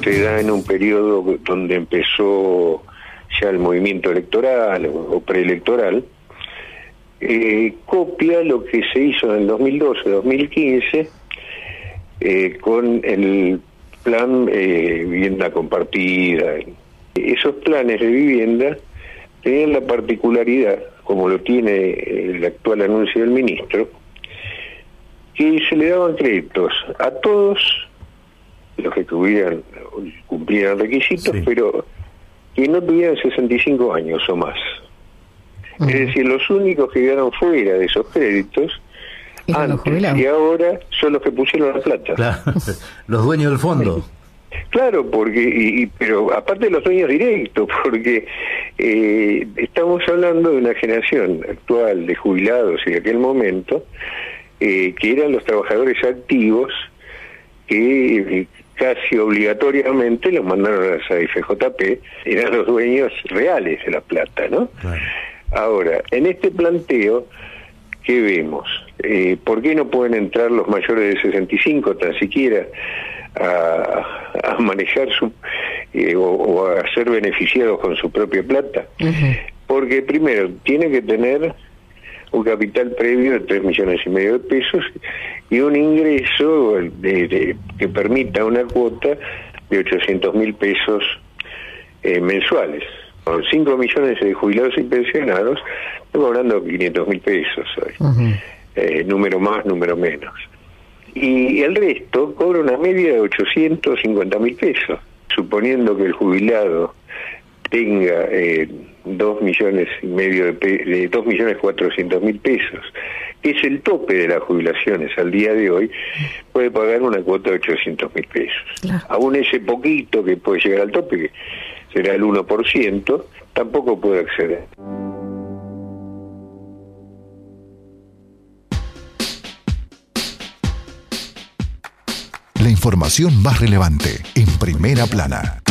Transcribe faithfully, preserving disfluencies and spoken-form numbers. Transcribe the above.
se da en un periodo donde empezó ya el movimiento electoral o preelectoral, eh, copia lo que se hizo en el dos mil doce dos mil quince eh, con el plan eh, vivienda compartida. Esos planes de vivienda tenían la particularidad, como lo tiene el actual anuncio del ministro, que se le daban créditos a todos los que tuvieran, cumplieran requisitos, sí, pero que no tuvieran sesenta y cinco años o más. Uh-huh. Es decir, los únicos que quedaron fuera de esos créditos antes y ahora son los que pusieron la plata. Claro, los dueños del fondo. Claro, porque y, y, pero aparte de los dueños directos, porque eh, estamos hablando de una generación actual de jubilados y de aquel momento, eh, que eran los trabajadores activos que eh, casi obligatoriamente los mandaron a la F J P, eran los dueños reales de la plata, ¿no? Claro. Ahora, en este planteo, ¿qué vemos? Eh, ¿Por qué no pueden entrar los mayores de sesenta y cinco tan siquiera a, a manejar su eh, o, o a ser beneficiados con su propia plata? Uh-huh. Porque primero, tiene que tener un capital previo de tres millones y medio de pesos y un ingreso de, de, que permita una cuota de ochocientos mil pesos eh, mensuales. Con cinco millones de jubilados y pensionados, estamos hablando de quinientos mil pesos hoy. Uh-huh. Eh, número más, número menos. Y el resto cobra una media de ochocientos cincuenta mil pesos, suponiendo que el jubilado tenga eh, dos millones y medio de, pe- de dos millones cuatrocientos mil pesos, que es el tope de las jubilaciones al día de hoy, puede pagar una cuota de ochocientos mil pesos. Claro. Aún ese poquito que puede llegar al tope, que será el uno por ciento, tampoco puede acceder. La información más relevante en Primera Plana.